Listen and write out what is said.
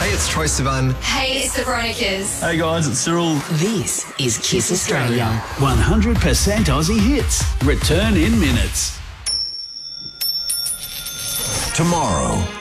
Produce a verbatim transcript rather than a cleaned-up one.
Hey, it's Troye Sivan. Hey, it's the Veronicas. Hey guys, it's Cyril. This is Kiss Australia. one hundred percent Aussie hits. Return in minutes. Tomorrow,